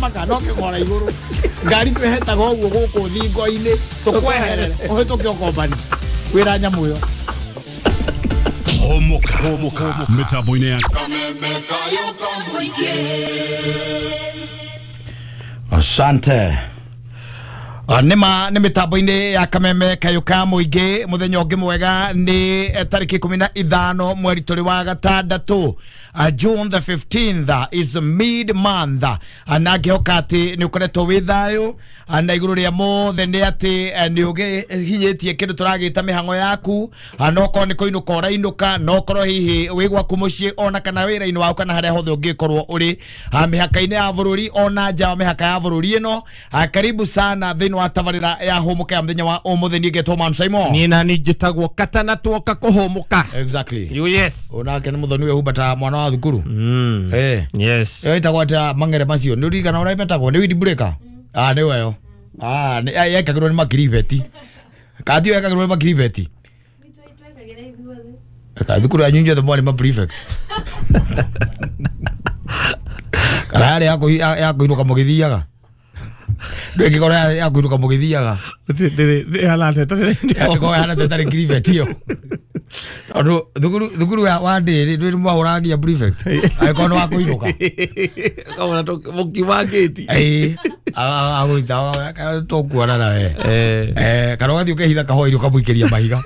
maka no kigora iguru ngari kwehetaga oguo guku thingo-ini tukweherere uhituke okombani wira nyamu yo Homoka mitambo-ini ya asante nä mä tambo-inä ya kameme kayuka muingi muthenya ungi mwega ni tariki 15 mweri turi wa gatandatũ June the 15th is mid month na ngihoka ati ni ukoretwo wi thayu na iguru ria mothe ni ati ni ugihinyitie kindu turagita mihango yaku no ko ni kuinuka urainuka no korwo hihi wi gwaku mucii ona kana wira-ini waku kana haria hothe ungikorwo uri mihaka-ini ya bururi ona nja wa mihaka ya bururi ino karibu sana thini wa tabarira ya homoka ya mthenya wa umuthi ni ngetwo Man Simon ni na ni njitagwo katana twoka kuhomoka exactly yes onake ni muthoni we humbata mwana wa thukuru yes itagwo ata mangere macio ni urigana uraipetagwo ni windi breaker ni weyo ni yekagirwo ni makriveti kati yekagirwo ni makriveti thukuru anyu njothe mwari ma prefect kana yale yako inuka mugithiaga ndweke kora ya kuruka mugithiaga halate ko hana tetari prefect yo ado thukuru wa ndiri ndwi mahuragia prefect aikono wa kuinuka kama to mukimageti agwita to kuona na we kana wathi ukehitha kahoiri kamuikeria mahiga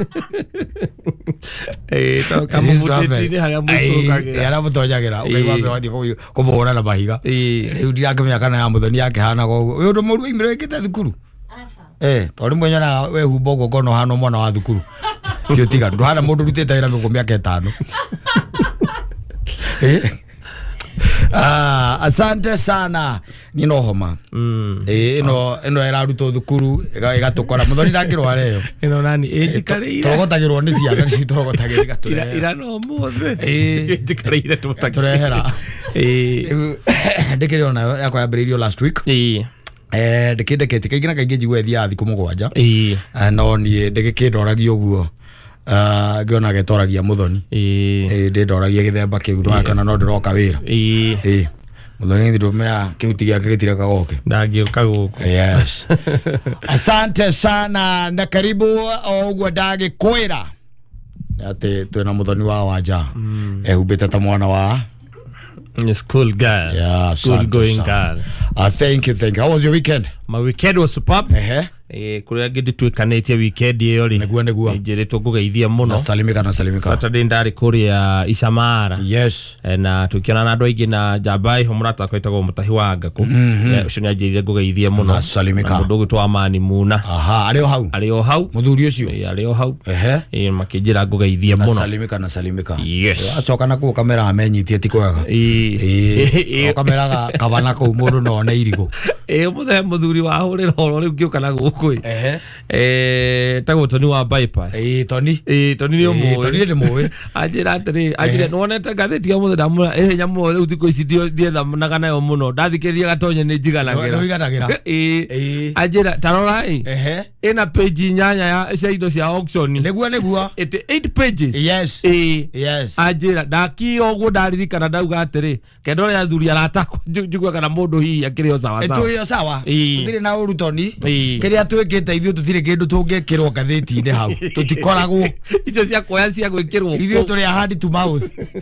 to kama mutitire haria mukurukagira yara mutonyagira ukaiwa mbe wathi kumuhura na mahiga riu ndirakimenya kana ya muthoni yake hana go uyu ndo muru imire ikite thukuru tori mwenyana we humbo go kono hano mwana wa thukuru tio tiga ndo hana mundu rutite wira miko miaka 5 asante sana nino homa ino era ruto thukuru igatukora muthoni ndangirwara iyo ino nani ejikareira torogotagirwo ni ciana ni citorogotagirwo igaturehera ira no mothe ejikareira turehera ndikiri ona yakwa yambiririo last week ndikindekete kaingĩ na kaingĩ njigua thia thikũ 7 no niĩ ndĩgĩkĩndoragia ũguo ngĩona getoragia muthoni ndĩndoragia gĩthemba kĩu kana no ndĩroka wĩra muthoni ndĩrũmea kĩhuti gĩake gĩtire kagoke ndangĩũka gũkũ yes asante sana na karibu ũguo ndagĩkwĩra atĩ twĩna muthoni wa wanja ehumbĩte ta mwana wa school girl, school going girl. Thank you. How was your weekend? My weekend was superb. Kuria ngindi twikanitie weekend iyo ri negua njiritwo ngugeithia muno na salimika Saturday ndari kuria Isamara yes na tukiona na andu aingi na Jabai homurata kwitagwo mutahi wa ngaku ucio ni anjirire ngugeithia muno na salimika mundu gwitwa Amani Muna ari o hau muthuri ucio ari o hau makinjira ngugeithia muno na salimika yes acoka na ku kamera amenyitie ti kwega kamera kabana ku mundu no ne irigo muthe muthuri wa hurira horo riu ngioka na guku tago Tony wa bypass Tony ni omo Tony ni moe ajira atiri ajira nonete gatheti ya muthe ndamura nyamu riu thiko ici ndietha naga nayo muno ndathikiriria gatonye ni njiganagira ajira tarora ina page nyanya ya cia indo cia auction negua 8 pages yes ajira ndakiro guo ndaririkana ndauga atiri kendo ya thuri aratakwo njugwa kana mundu hihi akireo sawa ndire na urutoni kiria twikite ithuĩ tutire kindu tungikirwo gatheti-ini hau tutikoragwo icio cia kuoya cia gwikirwo ithuĩ turi hand to mouth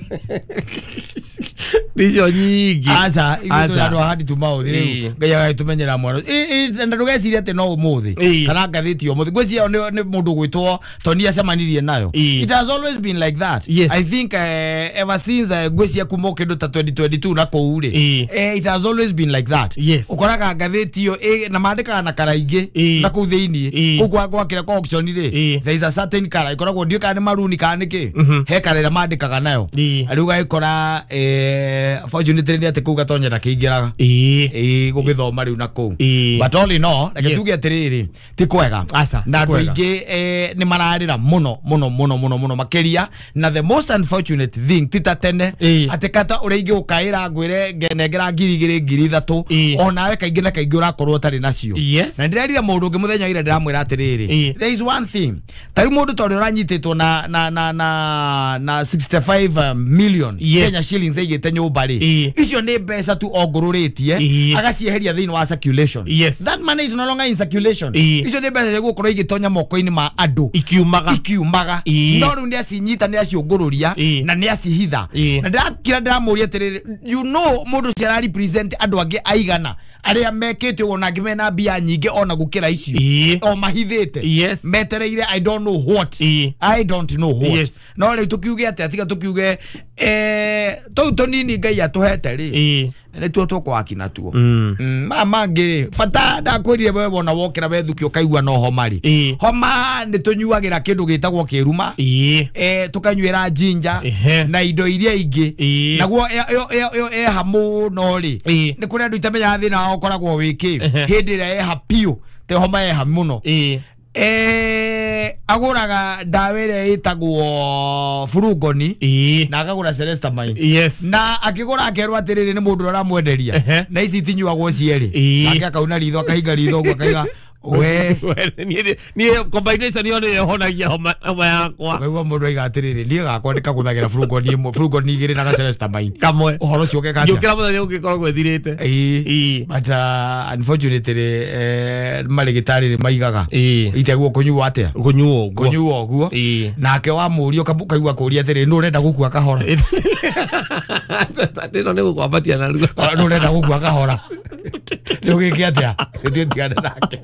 ndicio nyingi aca ithuĩ turi hand to mouth riu ngai agatumenyera mwana na ndugeciria ati no umuthi kana gatheti umuthi ngwiciria ni mundu gwitwo Tony acemanirie nayo it has always been like that I think ever since ngwiciria kuma kindu ta 2022 na kou ri it has always been like that ukoraga gatheti iyo na mandikaga na karaingi na ku thiini kugwa gwakira kwa auction ri there is a certain color ikoragwo ndio kana maruni kana ki he karera mandikaga nayo ariu gaikora fortunately ni ati ku gatonyera kiingiraga gugithoma riu na ku but all in all like tuge atiriri ti kwega na andu ingi ni mararira muno makeria na the most unfortunate thing titatene atikata uri ingi ukaira ngwire ngenengera ngiri 3 onawe kaingi na kaingi urakorwo tari nacio na ndirerira mundu ungi muthenya ira ndiramwira atiriri there is one thing tari mundu tori uranyititwo na 65 million Kenya shillings agite nyumba ri icio ni mbeca tu ongururitie agacieheria thiini wa circulation. That money is no longer in circulation. Icio ni mbeca gukorwo igitonya moko-ini ma andu ikiumaga no riu ni acinyita ni aciungururia na ni acihitha na ndakira ndamuria tiriri you know mundu cia represent andu angi aigana aria mekite ugo na ngimena bia nyinge ona gukira icio o mahithite metereire I don't know what no riu tukiuge atiga tukiuge to nini ngai atuhete ri ne tuo twaki na tuo mama ngiri fata ndakwirire wewe wona wokira wethukio kaigua no homari homa ni tunyuagira kindu gitagwo kiruma tukanywira jinja na indo iria ingi naguo hamu no ri ni kuri andu itamenya thina okoragwo wiki hindi ria happy te homa hamuno aguraga ndawa ĩrĩa ĩtagwo Frugoni na akagura Celestamine na akigura akerwo atiriri ni mundu aramwenderia na ici tinyuagwo cierĩ nake akauna ritho akahinga ritho ũguo akaiga we ni combination yone honagia homa yakwa kaigua mundu aiga atiriri nie gakwa ndikaguthagira Frugoni igiri na Celestamine kamwe uhoro cio keka njukira muthenya ũngĩkorwo gwethirĩte but unfortunately marigitari maigaga iteguo kunyuo atia kunyuo ũguo nake wa mũrio kaigua kuria atiriri nũ urenda gukua kahora tino nĩ gũkwambatia na ruo nũ urenda gukua kahora nĩ ũgĩke atia tigane nake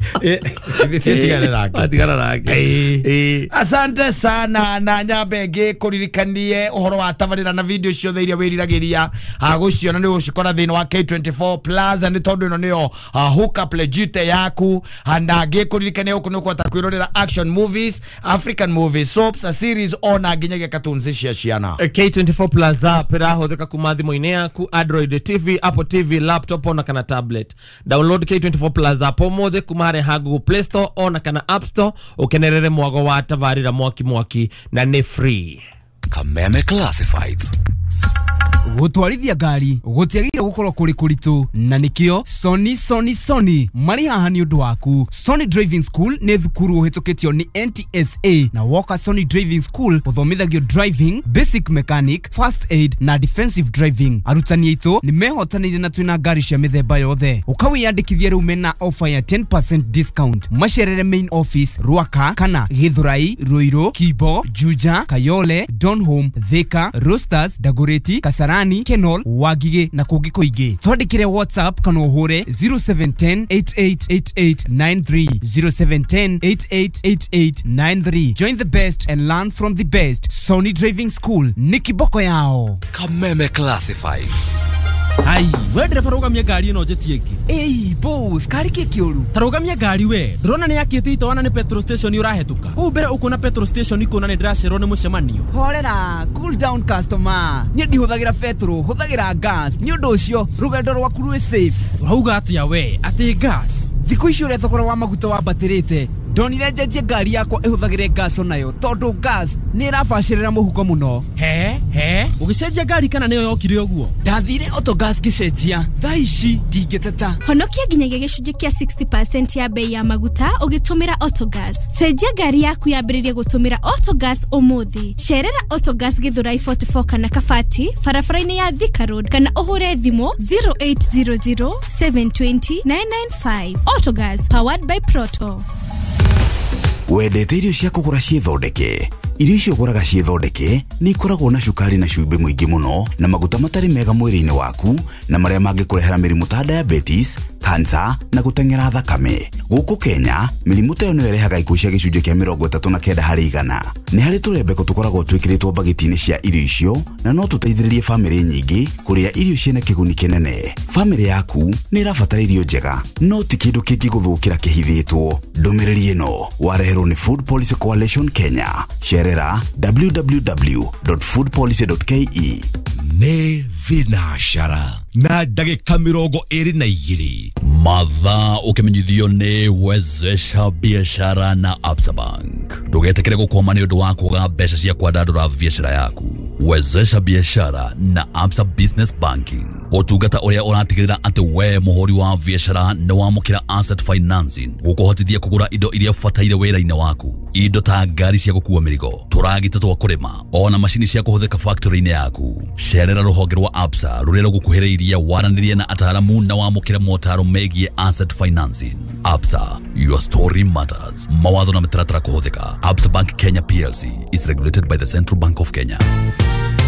tigana nake asante sana na nyambenge kuririkanie uhoro wa tabarira na video ciothe iria wiriragiria guciona ni ucikora thini wa K24 Plus ni tondu ino niyo hook up legit yaku andange kuririkania uko nuko takwirorera action movies, African movies, soaps, a series ona nginyagia cartoons cia ciana. K24 Plus app irahuthika kuma thimu-ini yaku, Android TV, Apple TV, laptop ona kana tablet. Download K24 Plus app omothe kuma ha Google Play Store ona kana App Store ukenerere mwago wa tabarira mwaki na ni free. Kameme Classifieds. Gutwarithia ngari gutiagire gukorwo kuri kuritu na nikio Sony mari haha ni undu waku. Sony Driving School ni thukuru uhitukitio ni NTSA na woka Sony Driving School uthomithagio driving, basic mechanic, first aid na defensive driving. Arutani aitu ni mehotanire na twina ngari cia mithemba yothe. Ukawiyandikithia riu mena offer ya 10% discount. Macerere main office Ruaka kana Githurai, Ruiru, Kibo, Juja, Kayole, Donholm, Thika, Roosters, Dagoretti, Kasarani, Kenol, Wagige na kungi kuingi. Twandikire WhatsApp kana uhure 0710888893 0710888893. Join the best and learn from the best. Sony Driving School ni kiboko yao. Kameme Classified. Ai, we driver rogamia gari ino jetie ki. Ei, boss, kari kikiuru. Tarogamia gari we. Drona ni yakite ito ni petrol station urahetuka. Ku bere uko na petrol station iko na ndracero ni mucemanio. Horera, cool down customer. Ni ndihuthagira petrol, huthagira gas. Ni undu ucio, rugendo rwaku rwe safe. Urauga atia we, ati gas. Thiku icio ure thogora wa maguta wa batirite. Ndonire njenjie ngari yakwa ihuthagire gas onayo tondu gas ni irabacirira muhuko muno. He ugicenjia ngari kana niyo yokire uguo? Ndathire autogas gicenjia thaici ndingiteta. Honokia nginyagia gicunjĩ kia 60% ya bei ya maguta ugitumira autogas. Cenjia ngari yaku yambiririe gutumira autogas umuthi. Cerera autogas Githurai 44 kana Kabati barabara-ini ya Thika Road kana uhure thimu 0800 720 995. Autogas powered by Proto. Wendete irio cia kugura ciithondeke. Irio icio uguraga ciithondeke ni ikoragwo na cukari na cumbi mwingi muno na maguta matari mega mwiri-ini waku na maria mangikurehera mirimu ta diabetes, cancer na gutengera thakame. Guku Kenya, mirimu ta ĩyo nĩ irehaga ikuũ cia gĩcunjĩ kĩa 39 harĩ 100. Nĩ harĩ tũrembeko tũkoragwo twĩkĩrĩtwo bagiti-inĩ cia irio icio na no tũteithĩrĩrie famĩlĩ nyingĩ kũrĩa irio ciĩna kĩguni kĩnene. Famĩlĩ yaku nĩ ĩrabatara irio njega, no ti kĩndũ kĩngĩgũthũkĩra kĩhithĩtwo. Ndũmĩrĩri ĩno wareherwo nĩ Food Policy Coalition Kenya. Cerera www.foodpolicy.ke. Nĩ thinashara na ndagĩka 22 mathaa ũkĩmenyithio nĩ Wezesha Biashara na Absa Bank. Ndũgetekere gũkoma nĩ ũndũ wa kũga mbeca cia kwandandũra biashara yaku. Wezesha Biashara na Absa Business Banking Utungata uria uratigirira ati we muhuri wa biashara ni wamukira asset financing gukuhotithia kugura indo iria fataire wira-ini waku. Indo ta ngari cia gukua mirigo, turagita twa kurima, ona mashini cia kuhuthika factory-ini yaku. Cerera ruhonge rwa Absa ruria rugukuhiriirie waranirie na ataramu na wamukira motaro megie asset financing. Absa, your story matters. Mawatho na mitaratara kuhuthika. Absa Bank Kenya PLC is regulated by the Central Bank of Kenya.